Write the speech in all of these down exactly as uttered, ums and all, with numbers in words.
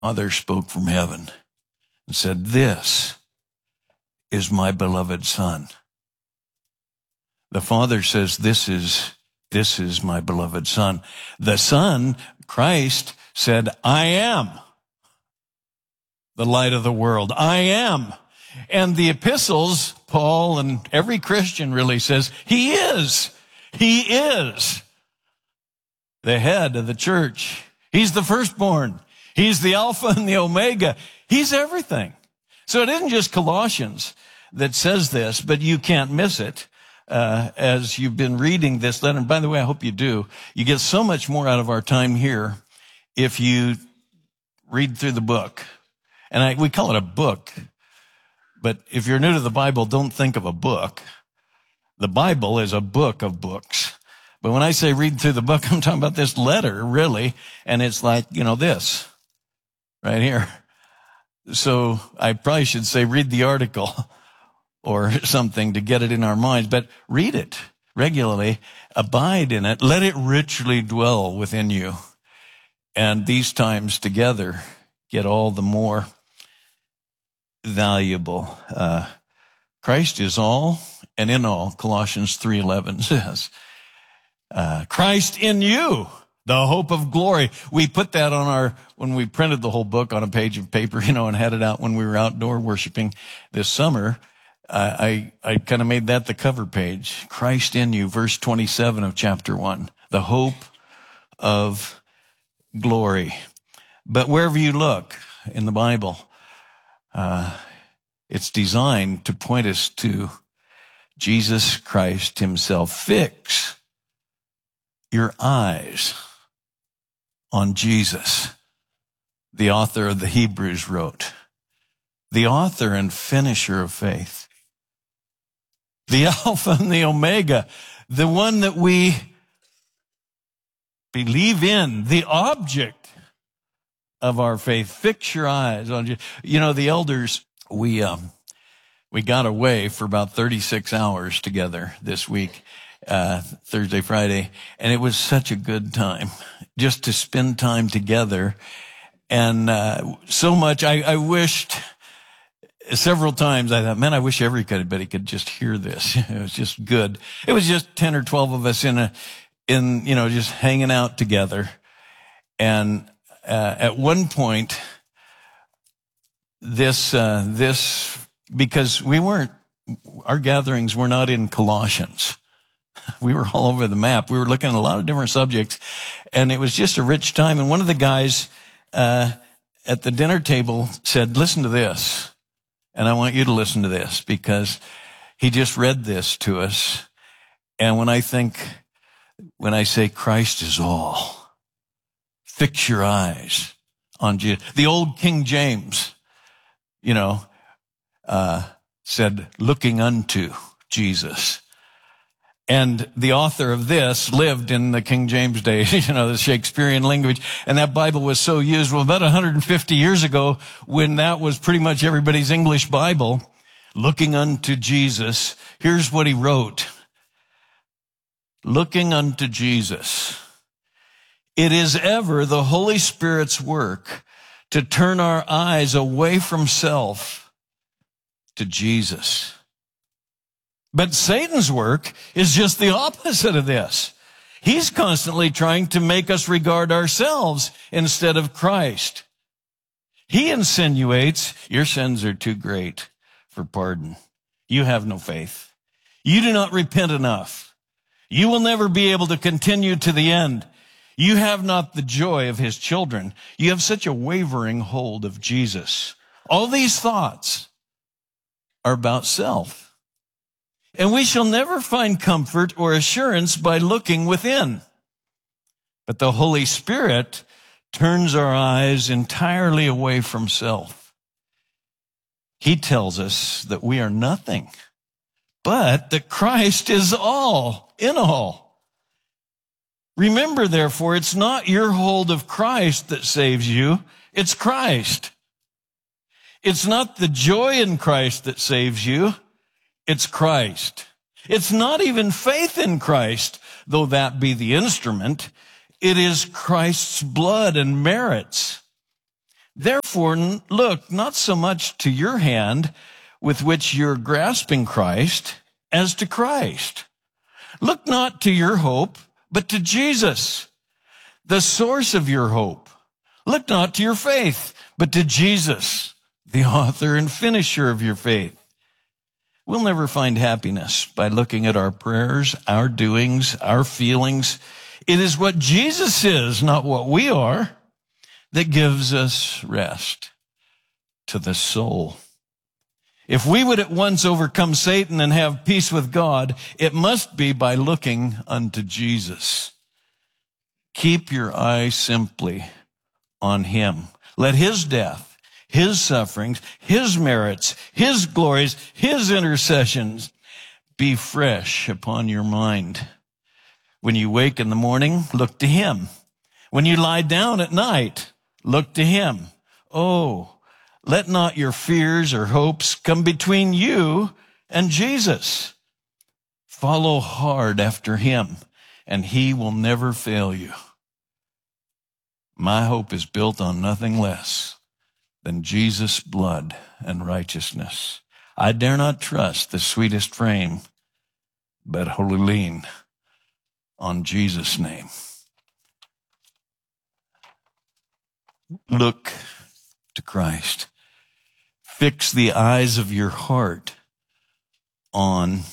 Father spoke from heaven and said, "This is my beloved Son." The Father says, this is, this is my beloved Son. The Son, Christ, said, "I am the light of the world. I am." And the epistles, Paul and every Christian really says, he is. He is the head of the church. He's the firstborn. He's the Alpha and the Omega. He's everything. So it isn't just Colossians that says this, but you can't miss it uh, as you've been reading this letter. And by the way, I hope you do. You get so much more out of our time here if you read through the book. And I, we call it a book. But if you're new to the Bible, don't think of a book. The Bible is a book of books. But when I say read through the book, I'm talking about this letter, really. And it's like, you know, this right here. So I probably should say read the article or something to get it in our minds. But read it regularly. Abide in it. Let it richly dwell within you. And these times together get all the more valuable. Uh, Christ is all and in all, Colossians three eleven says. Uh, Christ in you, the hope of glory. We put that on our, when we printed the whole book on a page of paper, you know, and had it out when we were outdoor worshiping this summer. Uh, I, I kind of made that the cover page. Christ in you, verse twenty-seven of chapter one, the hope of glory. But wherever you look in the Bible, Uh, it's designed to point us to Jesus Christ himself. Fix your eyes on Jesus, the author of the Hebrews wrote. The author and finisher of faith. The Alpha and the Omega. The one that we believe in. The object of our faith. Fix your eyes on you. You know, the elders, we, um, we got away for about thirty-six hours together this week, uh, Thursday, Friday. And it was such a good time just to spend time together. And, uh, so much, I, I wished several times, I thought, man, I wish everybody could just hear this. It was just good. It was just ten or twelve of us in a, in, you know, just hanging out together. And, Uh, at one point, this, uh, this, because we weren't, our gatherings were not in Colossians. We were all over the map. We were looking at a lot of different subjects, and it was just a rich time. And one of the guys, uh, at the dinner table said, "Listen to this." And I want you to listen to this because he just read this to us. And when I think, when I say Christ is all, fix your eyes on Jesus. The old King James, you know, uh, said, looking unto Jesus. And the author of this lived in the King James days, you know, the Shakespearean language. And that Bible was so used. Well, about one hundred fifty years ago, when that was pretty much everybody's English Bible, looking unto Jesus, here's what he wrote. Looking unto Jesus. It is ever the Holy Spirit's work to turn our eyes away from self to Jesus. But Satan's work is just the opposite of this. He's constantly trying to make us regard ourselves instead of Christ. He insinuates, your sins are too great for pardon. You have no faith. You do not repent enough. You will never be able to continue to the end. You have not the joy of his children. You have such a wavering hold of Jesus. All these thoughts are about self. And we shall never find comfort or assurance by looking within. But the Holy Spirit turns our eyes entirely away from self. He tells us that we are nothing, but that Christ is all, in all. Remember, therefore, it's not your hold of Christ that saves you. It's Christ. It's not the joy in Christ that saves you. It's Christ. It's not even faith in Christ, though that be the instrument. It is Christ's blood and merits. Therefore, look not so much to your hand with which you're grasping Christ as to Christ. Look not to your hope, but to Jesus, the source of your hope. Look not to your faith, but to Jesus, the author and finisher of your faith. We'll never find happiness by looking at our prayers, our doings, our feelings. It is what Jesus is, not what we are, that gives us rest to the soul. If we would at once overcome Satan and have peace with God, it must be by looking unto Jesus. Keep your eye simply on him. Let his death, his sufferings, his merits, his glories, his intercessions be fresh upon your mind. When you wake in the morning, look to him. When you lie down at night, look to him. Oh, let not your fears or hopes come between you and Jesus. Follow hard after him, and he will never fail you. My hope is built on nothing less than Jesus' blood and righteousness. I dare not trust the sweetest frame, but wholly lean on Jesus' name. Look to Christ. Fix the eyes of your heart on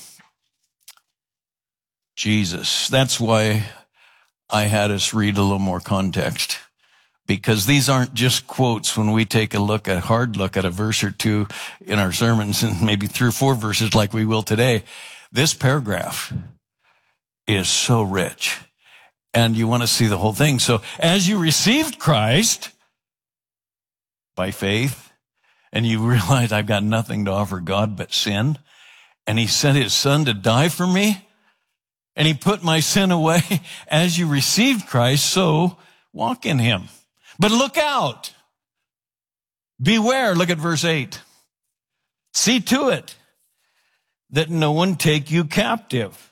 Jesus. That's why I had us read a little more context, because these aren't just quotes when we take a look, a hard look at a verse or two in our sermons, and maybe three or four verses like we will today. This paragraph is so rich, and you want to see the whole thing. So as you received Christ by faith, and you realize I've got nothing to offer God but sin, and he sent his son to die for me, and he put my sin away. As you received Christ, so walk in him. But look out. Beware. Look at verse eight. See to it that no one take you captive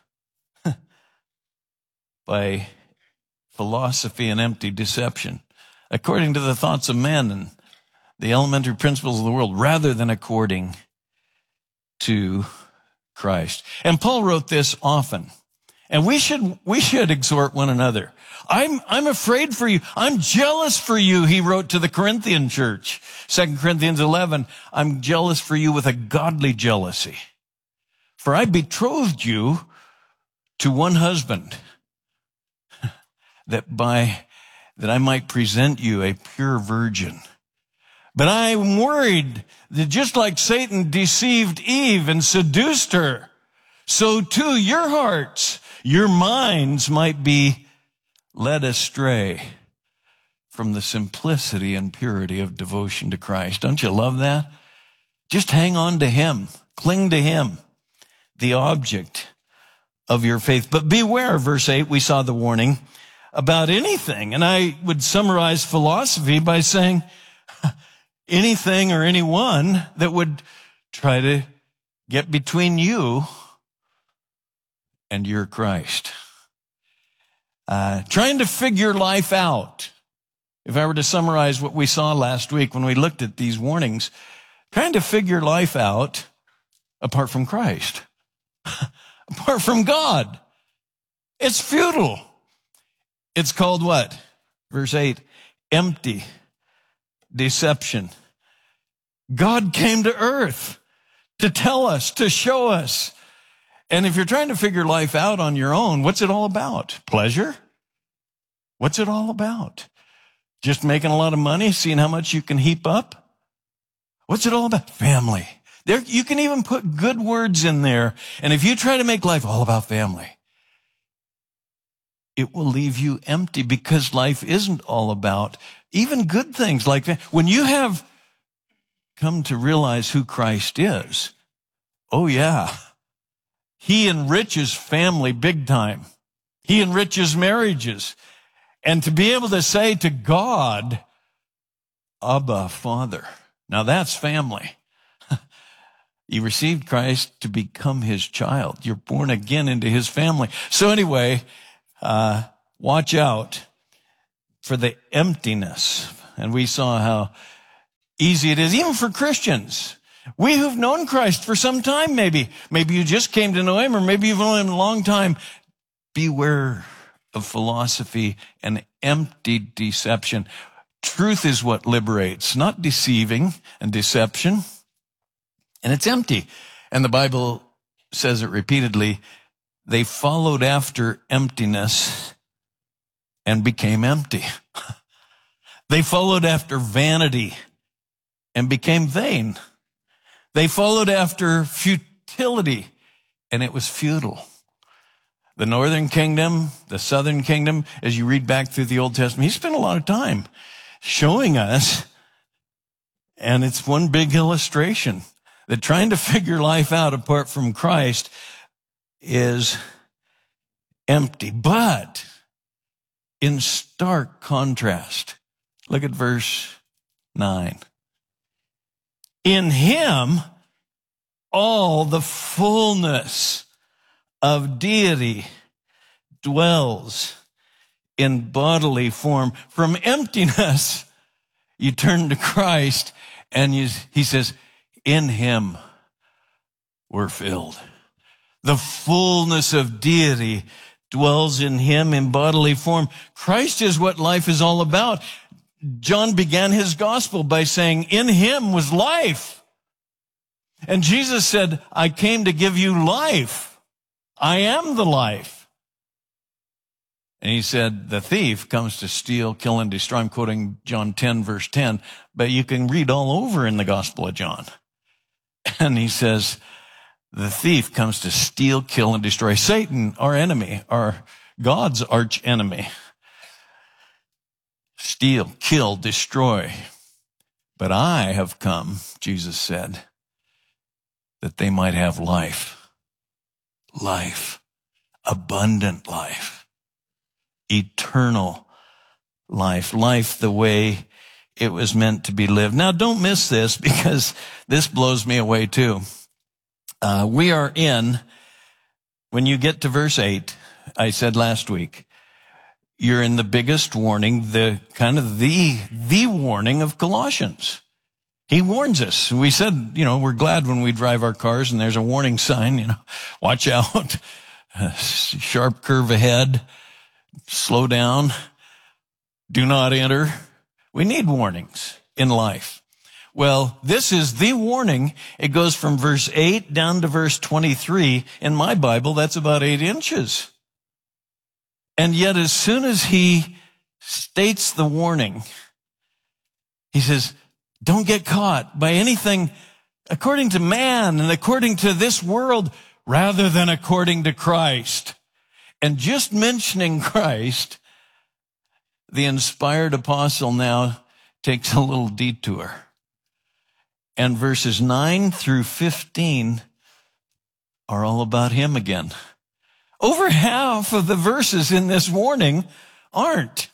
by philosophy and empty deception, according to the thoughts of men and the elementary principles of the world, rather than according to Christ. And Paul wrote this often. And we should, we should exhort one another. I'm, I'm afraid for you. I'm jealous for you, he wrote to the Corinthian church. Second Corinthians eleven, I'm jealous for you with a godly jealousy. For I betrothed you to one husband, that by, that I might present you a pure virgin. But I'm worried that just like Satan deceived Eve and seduced her, so too your hearts, your minds might be led astray from the simplicity and purity of devotion to Christ. Don't you love that? Just hang on to him. Cling to him, the object of your faith. But beware, verse eight, we saw the warning about anything. And I would summarize philosophy by saying anything or anyone that would try to get between you and your Christ. Uh, trying to figure life out. If I were to summarize what we saw last week when we looked at these warnings, trying to figure life out apart from Christ, apart from God, it's futile. It's called what? Verse eight, empty deception. God came to earth to tell us, to show us. And if you're trying to figure life out on your own, what's it all about? Pleasure? What's it all about? Just making a lot of money, seeing how much you can heap up? What's it all about? Family. There, you can even put good words in there. And if you try to make life all about family, it will leave you empty, because life isn't all about even good things like that. When you have come to realize who Christ is, oh yeah, he enriches family big time. He enriches marriages. And to be able to say to God, Abba, Father. Now that's family. You received Christ to become his child. You're born again into his family. So anyway, uh, watch out for the emptiness. And we saw how easy it is, even for Christians. We who've known Christ for some time, maybe. Maybe you just came to know him, or maybe you've known him a long time. Beware of philosophy and empty deception. Truth is what liberates, not deceiving and deception. And it's empty. And the Bible says it repeatedly. They followed after emptiness and became empty. They followed after vanity and became vain. They followed after futility, and it was futile. The northern kingdom, the southern kingdom, as you read back through the Old Testament, he spent a lot of time showing us, and it's one big illustration, that trying to figure life out apart from Christ is empty. But in stark contrast, look at verse nine. In him, all the fullness of deity dwells in bodily form. From emptiness, you turn to Christ, and you, he says, in him we're filled. The fullness of deity dwells in him in bodily form. Christ is what life is all about. John began his gospel by saying, in him was life. And Jesus said, I came to give you life. I am the life. And he said, the thief comes to steal, kill, and destroy. I'm quoting John ten, verse ten, but you can read all over in the Gospel of John. And he says, the thief comes to steal, kill, and destroy. Satan, our enemy, our God's arch enemy. Steal, kill, destroy. But I have come, Jesus said, that they might have life. Life. Abundant life. Eternal life. Life the way it was meant to be lived. Now, don't miss this, because this blows me away too. Uh, we are in, when you get to verse eight, I said last week, you're in the biggest warning, the kind of the, the warning of Colossians. He warns us. We said, you know, we're glad when we drive our cars and there's a warning sign, you know, watch out, sharp curve ahead, slow down, do not enter. We need warnings in life. Well, this is the warning. It goes from verse eight down to verse twenty-three. In my Bible, that's about eight inches. And yet, as soon as he states the warning, he says, don't get caught by anything according to man and according to this world, rather than according to Christ. And just mentioning Christ, the inspired apostle now takes a little detour. And verses nine through fifteen are all about him again. Over half of the verses in this warning aren't.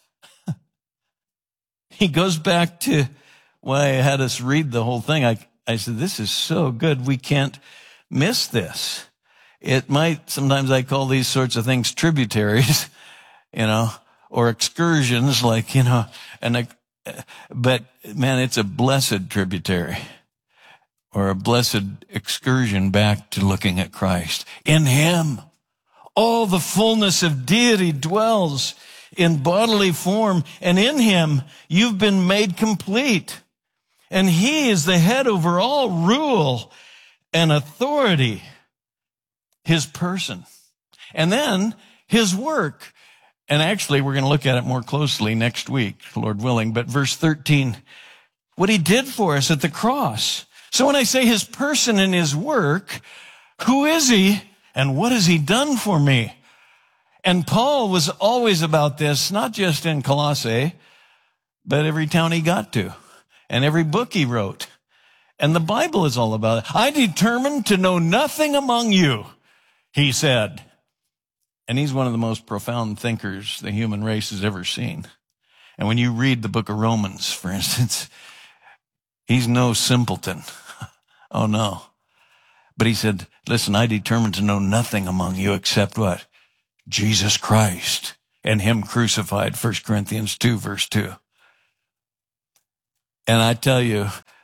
He goes back to why I had us read the whole thing. I, I said, this is so good, we can't miss this. It might, sometimes I call these sorts of things tributaries, you know, or excursions, like, you know, and, but man, it's a blessed tributary or a blessed excursion back to looking at Christ. In him, all the fullness of deity dwells in bodily form, and in him you've been made complete. And he is the head over all rule and authority, his person. And then his work. And actually, we're going to look at it more closely next week, Lord willing. But verse thirteen, what he did for us at the cross. So when I say his person and his work, who is he and what has he done for me? And Paul was always about this, not just in Colossae, but every town he got to and every book he wrote. And the Bible is all about it. I determined to know nothing among you, he said. And he's one of the most profound thinkers the human race has ever seen. And when you read the book of Romans, for instance, he's no simpleton. Oh, no. But he said, listen, I determined to know nothing among you except what? Jesus Christ and him crucified, First Corinthians two, verse two. And I tell you,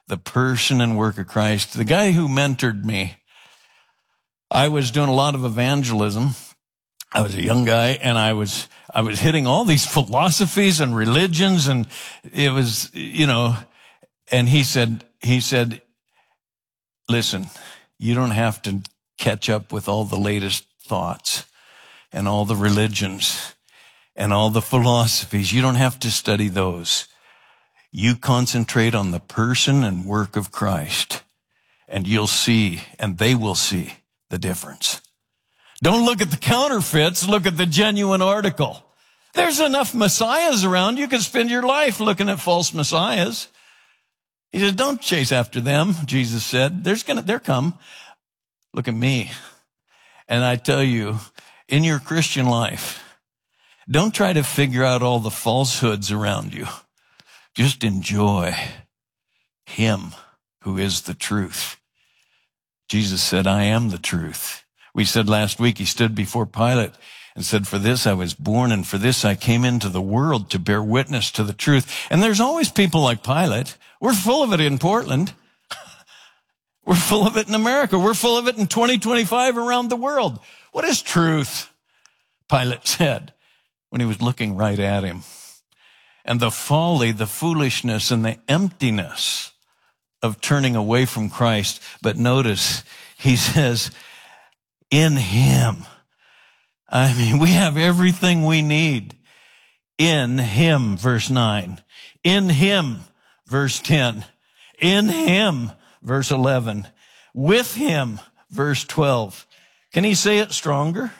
the person and work of Christ. The guy who mentored me, I was doing a lot of evangelism. I was a young guy, and I was I was hitting all these philosophies and religions, and it was, you know, and he said, he said, listen, you don't have to catch up with all the latest thoughts and all the religions and all the philosophies. You don't have to study those. You concentrate on the person and work of Christ, and you'll see, and they will see the difference. Don't look at the counterfeits, look at the genuine article. There's enough messiahs around. You can spend your life looking at false messiahs. He said, don't chase after them, Jesus said. There's gonna, they're come. Look at me. And I tell you, in your Christian life, don't try to figure out all the falsehoods around you. Just enjoy him who is the truth. Jesus said, I am the truth. We said last week he stood before Pilate and said, for this I was born, and for this I came into the world, to bear witness to the truth. And there's always people like Pilate. We're full of it in Portland. We're full of it in America. We're full of it in twenty twenty-five around the world. What is truth? Pilate said when he was looking right at him. And the folly, the foolishness, and the emptiness of turning away from Christ. But notice, he says, in him. I mean, we have everything we need. In him, verse nine. In him, verse ten. In him, verse eleven. With him, verse twelve. Can he say it stronger?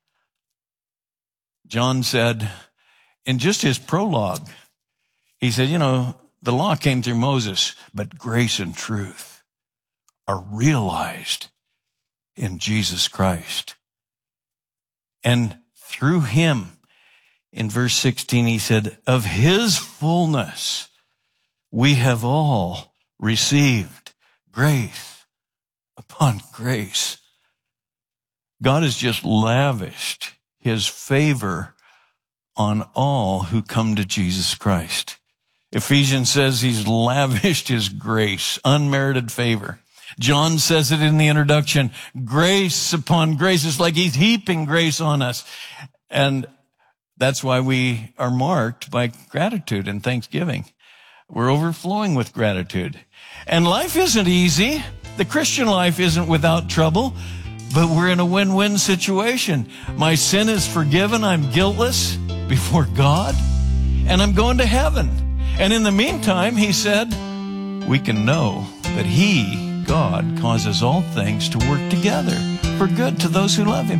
John said, in just his prologue, he said, you know, the law came through Moses, but grace and truth are realized in Jesus Christ. And through him, in verse sixteen, he said, of his fullness, we have all received grace upon grace. God has just lavished his favor on all who come to Jesus Christ. Ephesians says he's lavished his grace, unmerited favor. John says it in the introduction, grace upon grace. It's like he's heaping grace on us. And that's why we are marked by gratitude and thanksgiving. We're overflowing with gratitude. And life isn't easy. The Christian life isn't without trouble, but we're in a win-win situation. My sin is forgiven. I'm guiltless before God, and I'm going to heaven. And in the meantime, he said, we can know that he, God, causes all things to work together for good to those who love him.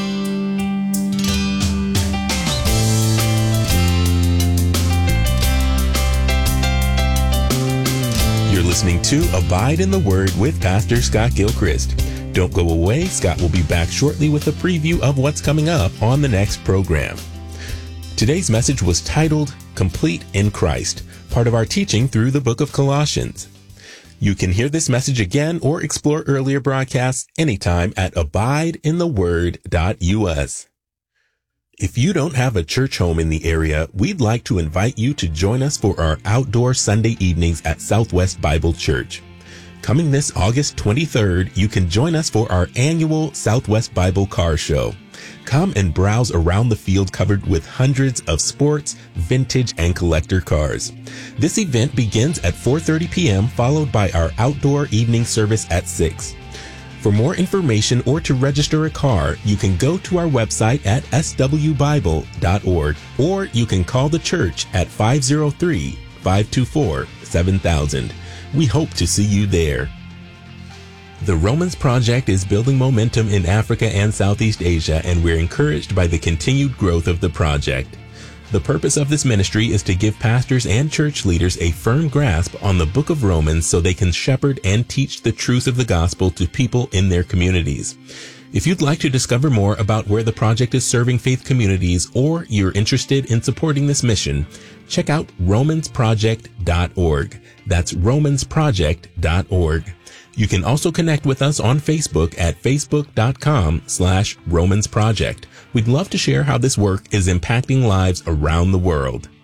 You're listening to Abide in the Word with Pastor Scott Gilchrist. Don't go away. Scott will be back shortly with a preview of what's coming up on the next program. Today's message was titled, Complete in Christ, part of our teaching through the book of Colossians. You can hear this message again or explore earlier broadcasts anytime at abide in the word dot u s. If you don't have a church home in the area, we'd like to invite you to join us for our outdoor Sunday evenings at Southwest Bible Church. Coming this August twenty-third, you can join us for our annual Southwest Bible Car Show. Come and browse around the field covered with hundreds of sports, vintage, and collector cars. This event begins at four thirty p.m., followed by our outdoor evening service at six. For more information or to register a car, you can go to our website at s w bible dot org, or you can call the church at five oh three, five two four, seven thousand. We hope to see you there. The Romans Project is building momentum in Africa and Southeast Asia, and we're encouraged by the continued growth of the project. The purpose of this ministry is to give pastors and church leaders a firm grasp on the book of Romans so they can shepherd and teach the truth of the gospel to people in their communities. If you'd like to discover more about where the project is serving faith communities, or you're interested in supporting this mission, check out romans project dot org. That's romans project dot org. You can also connect with us on Facebook at facebook.com slash Romans Project. We'd love to share how this work is impacting lives around the world.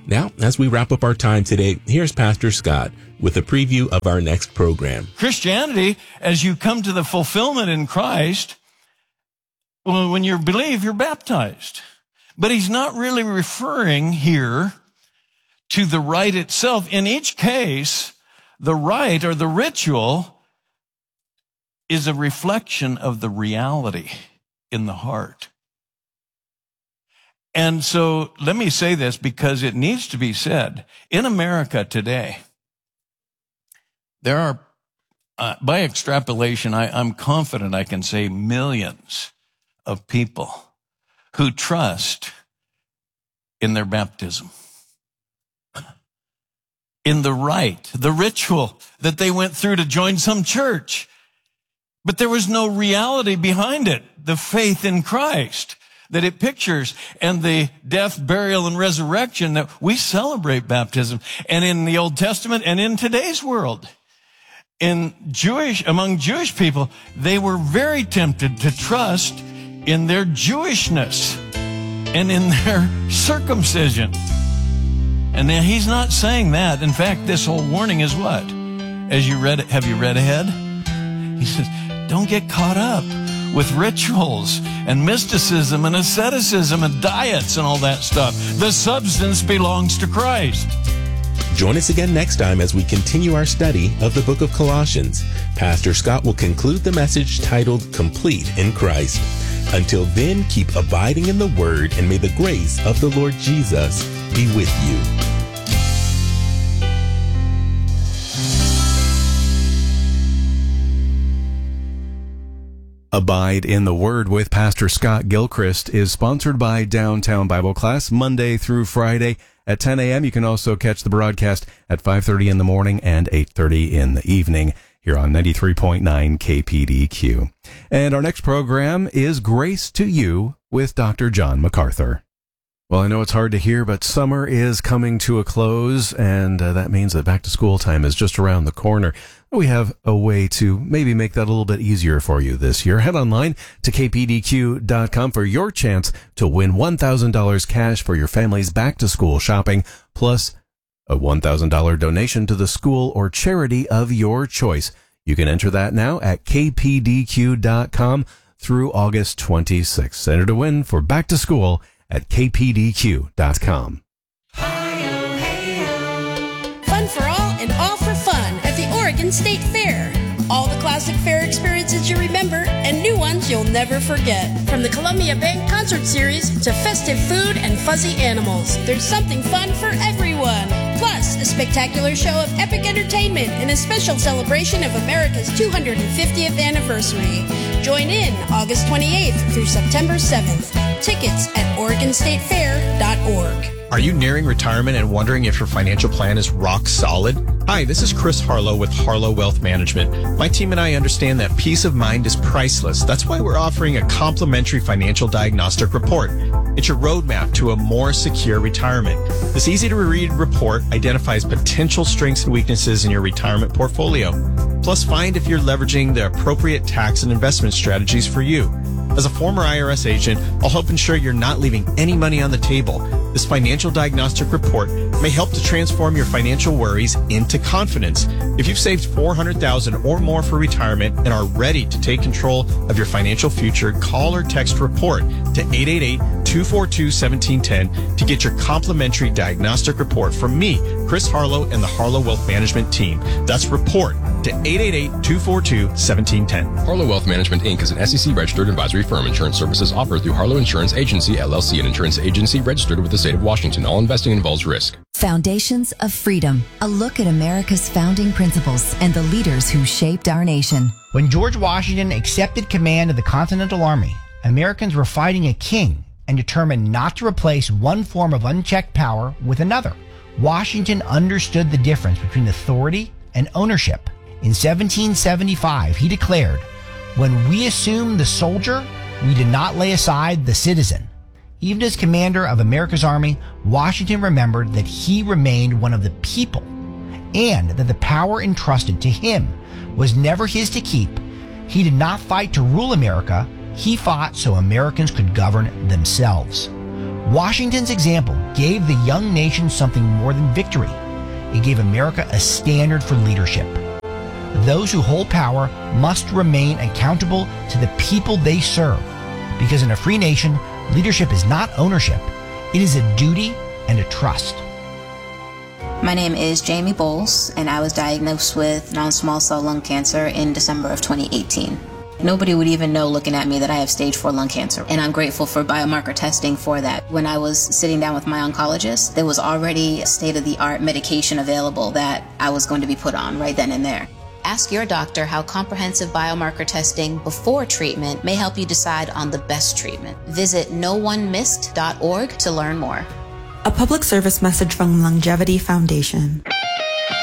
Now, as we wrap up our time today, here's Pastor Scott with a preview of our next program. Christianity, as you come to the fulfillment in Christ, well, when you believe, you're baptized. But he's not really referring here to the rite itself. In each case, the rite or the ritual is a reflection of the reality in the heart. And so let me say this because it needs to be said. In America today, there are, uh, by extrapolation, I, I'm confident I can say millions of people who trust in their baptism, in the rite, the ritual that they went through to join some church. But there was no reality behind it, the faith in Christ that it pictures, and the death, burial, and resurrection that we celebrate baptism. And in the Old Testament and in today's world, in Jewish, among Jewish people, they were very tempted to trust in their Jewishness and in their circumcision. And now he's not saying that. In fact, this whole warning is what? As you read it, have you read ahead? He says, don't get caught up with rituals and mysticism and asceticism and diets and all that stuff. The substance belongs to Christ. Join us again next time as we continue our study of the book of Colossians. Pastor Scott will conclude the message titled Complete in Christ. Until then, keep abiding in the Word, and may the grace of the Lord Jesus be with you. Abide in the Word with Pastor Scott Gilchrist is sponsored by Downtown Bible Class, Monday through Friday at ten a.m. You can also catch the broadcast at five thirty in the morning and eight thirty in the evening here on ninety-three point nine K P D Q. And our next program is Grace to You with Doctor John MacArthur. Well, I know it's hard to hear, but summer is coming to a close, and uh, that means that back to school time is just around the corner. We have a way to maybe make that a little bit easier for you this year. Head online to K P D Q dot com for your chance to win one thousand dollars cash for your family's back to school shopping, plus a one thousand dollars donation to the school or charity of your choice. You can enter that now at K P D Q dot com through August twenty-sixth. Enter to win for back to school at K P D Q dot com. Fun for all and all for fun at the Oregon State Fair. All the classic fair experiences you remember and new ones you'll never forget. From the Columbia Bank Concert Series to festive food and fuzzy animals, there's something fun for everyone. Plus, a spectacular show of epic entertainment and a special celebration of America's two hundred fiftieth anniversary. Join in August twenty-eighth through September seventh. Tickets at Oregon State Fair dot org. Are you nearing retirement and wondering if your financial plan is rock solid? Hi, this is Chris Harlow with Harlow Wealth Management. My team and I understand that peace of mind is priceless. That's why we're offering a complimentary financial diagnostic report. It's your roadmap to a more secure retirement. This easy-to-read report identifies potential strengths and weaknesses in your retirement portfolio. Plus, find if you're leveraging the appropriate tax and investment strategies for you. As a former I R S agent, I'll help ensure you're not leaving any money on the table. This financial diagnostic report may help to transform your financial worries into confidence. If you've saved four hundred thousand dollars or more for retirement and are ready to take control of your financial future, call or text REPORT to eight eight eight, two four two, one seven one zero to get your complimentary diagnostic report from me, Chris Harlow, and the Harlow Wealth Management team. That's REPORT to eight eight eight, two four two, one seven one zero. Harlow Wealth Management, Incorporated is an S E C-registered advisory firm. Insurance services offered through Harlow Insurance Agency, L L C, an insurance agency registered with the state of Washington. All investing involves risk. Foundations of Freedom, a look at America's founding principles and the leaders who shaped our nation. When George Washington accepted command of the Continental Army, Americans were fighting a king and determined not to replace one form of unchecked power with another. Washington understood the difference between authority and ownership. In seventeen seventy-five, he declared, "When we assume the soldier, we did not lay aside the citizen." Even as commander of America's army, Washington remembered that he remained one of the people and that the power entrusted to him was never his to keep. He did not fight to rule America. He fought so Americans could govern themselves. Washington's example gave the young nation something more than victory. It gave America a standard for leadership. Those who hold power must remain accountable to the people they serve, because in a free nation, leadership is not ownership. It is a duty and a trust. My name is Jamie Bowles, and I was diagnosed with non-small cell lung cancer in December of twenty eighteen. Nobody would even know looking at me that I have stage four lung cancer, and I'm grateful for biomarker testing for that. When I was sitting down with my oncologist, there was already state-of-the-art medication available that I was going to be put on right then and there. Ask your doctor how comprehensive biomarker testing before treatment may help you decide on the best treatment. Visit no one missed dot org to learn more. A public service message from Longevity Foundation.